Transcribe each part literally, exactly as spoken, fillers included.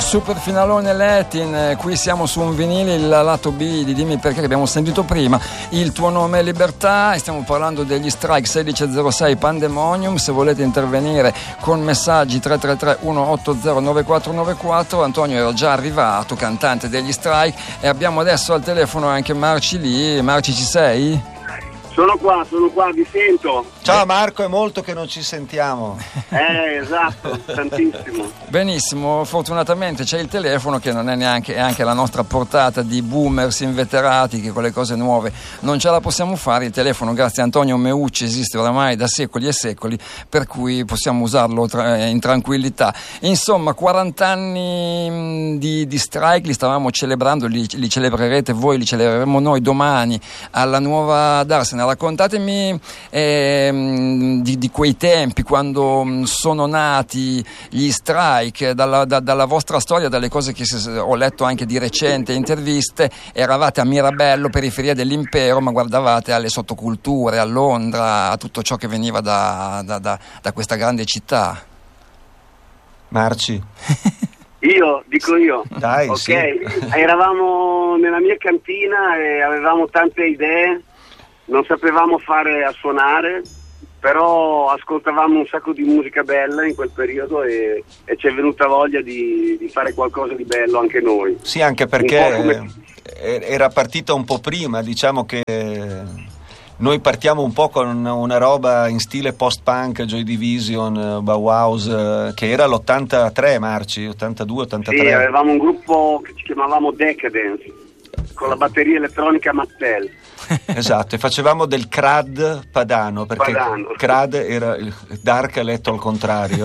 super finalone Latin, qui siamo su un vinile, il lato B di Dimmi Perché che abbiamo sentito prima, Il tuo nome è libertà, e stiamo parlando degli Strike. Sedici zero sei Pandemonium. Se volete intervenire con messaggi tre tre tre uno otto zero nove quattro nove quattro. Antonio era già arrivato, cantante degli Strike, e abbiamo adesso al telefono anche Marci lì. Marci, ci sei? Sono qua, sono qua, vi sento. Ciao Marco, è molto che non ci sentiamo. Eh, esatto, tantissimo. Benissimo, fortunatamente c'è il telefono, che non è neanche è anche la nostra portata di boomers inveterati che con le cose nuove non ce la possiamo fare. Il telefono, grazie a Antonio Meucci, esiste oramai da secoli e secoli, per cui possiamo usarlo tra, in tranquillità. Insomma, quaranta anni di, di Strike li stavamo celebrando, li, li celebrerete voi, li celebreremo noi domani alla Nuova Darsena. Raccontatemi eh, di, di quei tempi, quando sono nati gli Strike, dalla, da, dalla vostra storia, dalle cose che ho letto anche di recente, interviste. Eravate a Mirabello, periferia dell'impero, ma guardavate alle sottoculture, a Londra, a tutto ciò che veniva da, da, da, da questa grande città. Marci. Io, dico io. Dai, ok, sì. Eravamo nella mia cantina e avevamo tante idee. Non sapevamo fare a suonare, però ascoltavamo un sacco di musica bella in quel periodo e, e ci è venuta voglia di, di fare qualcosa di bello anche noi. Sì, anche perché come... era partita un po' prima, diciamo che noi partiamo un po' con una roba in stile post-punk, Joy Division, Bauhaus, che era l'ottantatré, Marci, ottantadue ottantatré. Sì, avevamo un gruppo che ci chiamavamo Decadence, con la batteria elettronica Mattel. Esatto, e facevamo del crud padano, perché padano. Crud era il dark letto al contrario.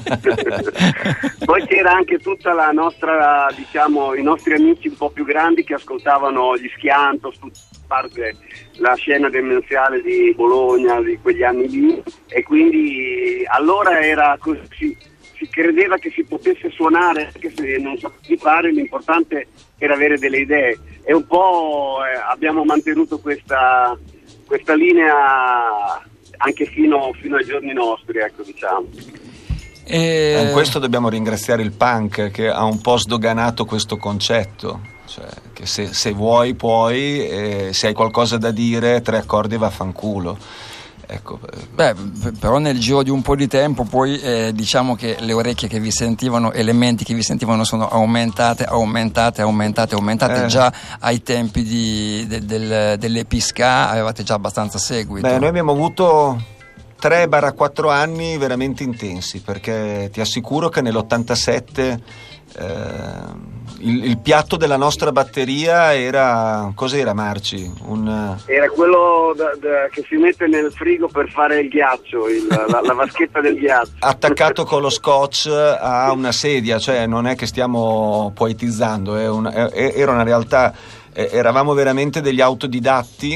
Poi c'era anche tutta la nostra, diciamo, i nostri amici un po' più grandi che ascoltavano gli Schiantos, tutta parte la scena demenziale di Bologna di quegli anni lì, e quindi allora era così, si credeva che si potesse suonare anche se non sapevi fare, l'importante era avere delle idee, e un po' eh, abbiamo mantenuto questa, questa linea anche fino, fino ai giorni nostri, ecco, diciamo. E... in questo dobbiamo ringraziare il punk, che ha un po' sdoganato questo concetto, cioè che se, se vuoi puoi, e se hai qualcosa da dire, tre accordi e vaffanculo. Ecco. Beh, però nel giro di un po' di tempo poi eh, diciamo che le orecchie che vi sentivano, elementi che vi sentivano sono aumentate, aumentate, aumentate, aumentate. Eh. Già ai tempi di, de, del, dell'Episca avevate già abbastanza seguito. Beh, noi abbiamo avuto tre quattro anni veramente intensi, perché ti assicuro che nell'ottantasette eh, il, il piatto della nostra batteria era, cos'era Marci? Un... era quello da, da, che si mette nel frigo per fare il ghiaccio, il, la, la vaschetta del ghiaccio. Attaccato con lo scotch a una sedia, cioè non è che stiamo poetizzando, è una, è, era una realtà, eravamo veramente degli autodidatti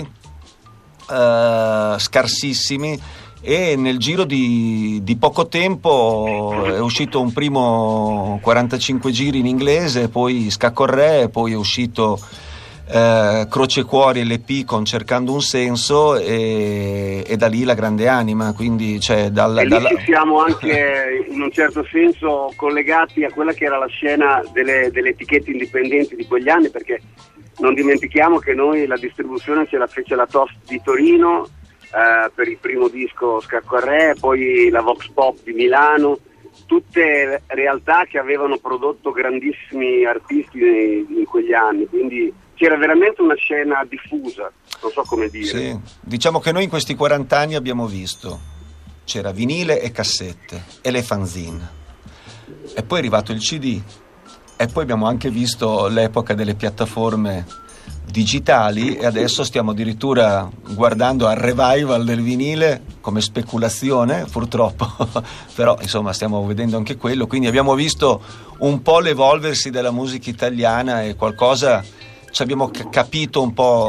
eh, scarsissimi. E nel giro di, di poco tempo è uscito un primo quarantacinque giri in inglese, poi Scacco il Re, poi è uscito eh, Croce e Cuori L P con Cercando un senso, e, e da lì la grande anima, quindi cioè, dal, e lì dalla... ci siamo anche in un certo senso collegati a quella che era la scena delle, delle etichette indipendenti di quegli anni, perché non dimentichiamo che noi la distribuzione ce la fece la Toast di Torino, Uh, per il primo disco Scacco al Re, poi la Vox Pop di Milano, tutte realtà che avevano prodotto grandissimi artisti in, in quegli anni, quindi c'era veramente una scena diffusa, non so come dire. Sì. Diciamo che noi in questi quaranta anni abbiamo visto, c'era vinile e cassette e le fanzine, e poi è arrivato il C D, e poi abbiamo anche visto l'epoca delle piattaforme digitali, e adesso stiamo addirittura guardando al revival del vinile come speculazione, purtroppo, però insomma stiamo vedendo anche quello, quindi abbiamo visto un po' l'evolversi della musica italiana, e qualcosa ci abbiamo c- capito un po'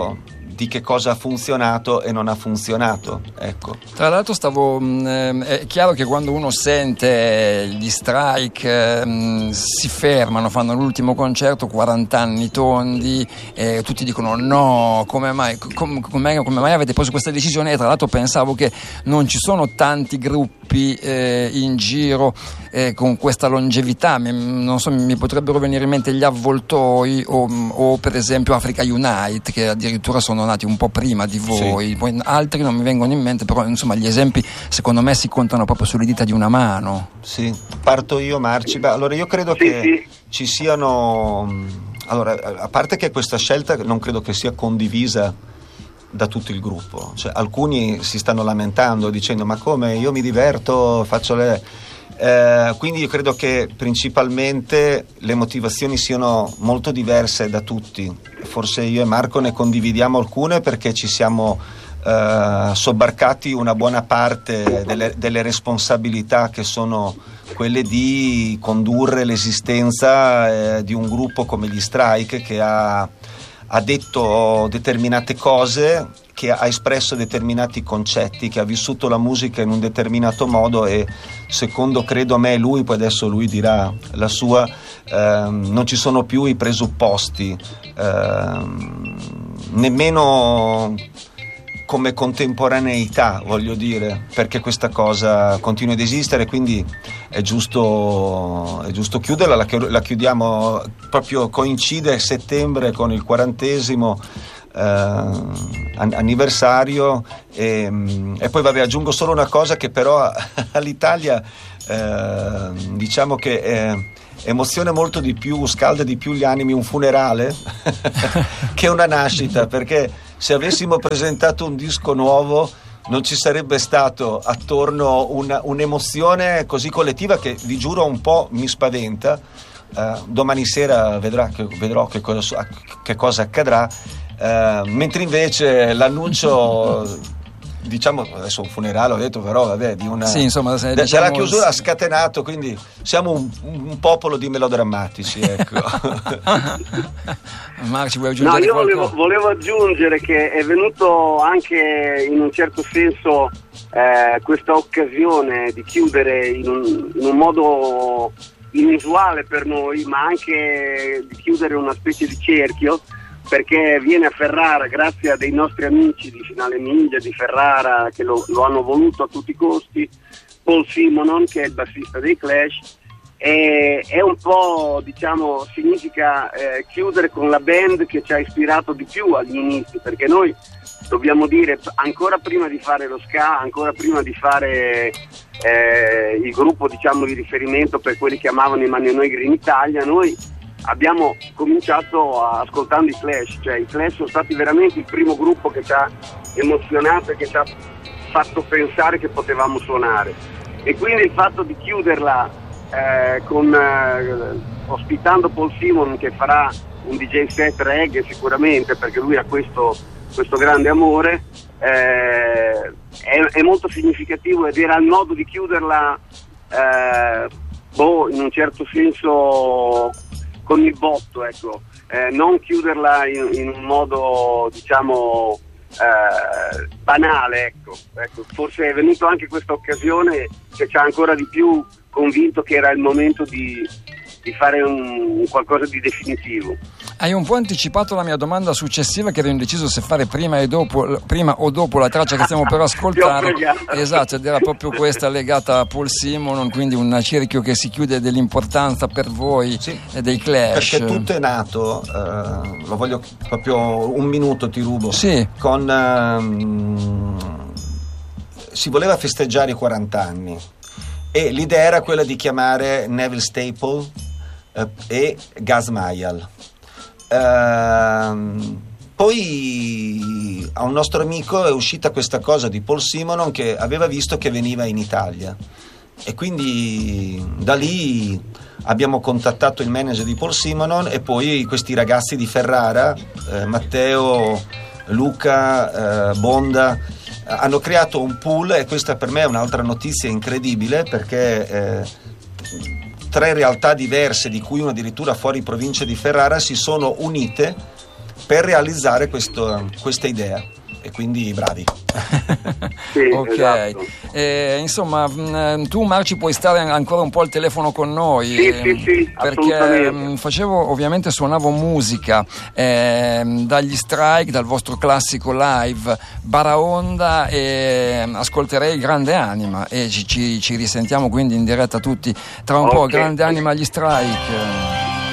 di che cosa ha funzionato e non ha funzionato, ecco. Tra l'altro stavo mh, è chiaro che quando uno sente gli strike mh, si fermano, fanno l'ultimo concerto, quaranta anni tondi, e tutti dicono no, come mai, com, come, come mai avete preso questa decisione? E tra l'altro pensavo che non ci sono tanti gruppi eh, in giro eh, con questa longevità, mi, non so, mi potrebbero venire in mente gli Avvoltoi o, o per esempio Africa Unite, che addirittura sono nati un po' prima di voi, sì. Poi altri non mi vengono in mente, però insomma gli esempi secondo me si contano proprio sulle dita di una mano. Sì, parto io, Marci. Beh, allora io credo sì, che sì. ci siano, allora, a parte che questa scelta non credo che sia condivisa da tutto il gruppo, cioè alcuni si stanno lamentando dicendo ma come, io mi diverto, faccio le Eh, quindi io credo che principalmente le motivazioni siano molto diverse da tutti. Forse io e Marco ne condividiamo alcune perché ci siamo eh, sobbarcati una buona parte delle, delle responsabilità che sono quelle di condurre l'esistenza eh, di un gruppo come gli Strike, che ha, ha detto determinate cose, che ha espresso determinati concetti, che ha vissuto la musica in un determinato modo, e secondo credo me lui, poi adesso lui dirà la sua, ehm, non ci sono più i presupposti ehm, nemmeno come contemporaneità, voglio dire, perché questa cosa continua ad esistere, quindi è giusto, è giusto chiuderla. La, la chiudiamo proprio, coincide settembre con il quarantesimo Uh, anniversario e, e poi vabbè, aggiungo solo una cosa, che però all'Italia uh, diciamo che eh, emoziona molto di più, scalda di più gli animi un funerale che una nascita, perché se avessimo presentato un disco nuovo non ci sarebbe stato attorno una, un'emozione così collettiva che vi giuro un po' mi spaventa. Uh, domani sera vedrà che, vedrò che cosa, che cosa accadrà. Uh, mentre invece l'annuncio, diciamo, adesso un funerale ho detto, però vabbè, di una, sì, insomma, se, de, diciamo, della chiusura ha scatenato, quindi siamo un, un popolo di melodrammatici, ecco. Marci, vuoi aggiungere? No, io qualcosa? volevo, volevo aggiungere che è venuto anche in un certo senso eh, questa occasione di chiudere in un, in un modo inusuale per noi, ma anche di chiudere una specie di cerchio, perché viene a Ferrara, grazie a dei nostri amici di Finale Ninja di Ferrara che lo, lo hanno voluto a tutti i costi, Paul Simonon, che è il bassista dei Clash, e è un po', diciamo, significa eh, chiudere con la band che ci ha ispirato di più agli inizi, perché noi dobbiamo dire, ancora prima di fare lo ska, ancora prima di fare eh, il gruppo, diciamo, di riferimento per quelli che amavano i Mani Negri in Italia, noi abbiamo cominciato ascoltando i Clash, cioè i Clash sono stati veramente il primo gruppo che ci ha emozionato e che ci ha fatto pensare che potevamo suonare, e quindi il fatto di chiuderla eh, con eh, ospitando Paul Simon, che farà un D J set reggae sicuramente, perché lui ha questo, questo grande amore, eh, è, è molto significativo, ed era il modo di chiuderla eh, boh, in un certo senso con il botto, ecco, eh, non chiuderla in, in un modo, diciamo, eh, banale, ecco. Ecco, forse è venuto anche questa occasione che ci ha ancora di più convinto che era il momento di, di fare un, un qualcosa di definitivo. Hai un po' anticipato la mia domanda successiva, che ero indeciso se fare prima e dopo, prima o dopo la traccia che stiamo per ascoltare. Esatto, ed era proprio questa legata a Paul Simonon, quindi un cerchio che si chiude dell'importanza per voi, sì, dei Clash. Perché tutto è nato, eh, lo voglio proprio un minuto ti rubo, sì, con ehm, si voleva festeggiare i quaranta anni e l'idea era quella di chiamare Neville Staple eh, e Gaz Mayall. Uh, poi a un nostro amico è uscita questa cosa di Paul Simonon, che aveva visto che veniva in Italia, e quindi da lì abbiamo contattato il manager di Paul Simonon, e poi questi ragazzi di Ferrara, eh, Matteo, Luca, eh, Bonda, hanno creato un pool, e questa per me è un'altra notizia incredibile, perché eh, tre realtà diverse, di cui una addirittura fuori provincia di Ferrara, si sono unite per realizzare questo, questa idea. E quindi bravi. Sì, ok, esatto. eh, insomma mh, tu Marci puoi stare ancora un po' al telefono con noi, Sì, eh, sì, sì, perché assolutamente. mh, facevo, ovviamente suonavo musica eh, dagli Strike, dal vostro classico live Baraonda, e ascolterei Grande Anima e ci, ci, ci risentiamo quindi in diretta tutti tra un Ok. po'. Grande Anima agli Strike.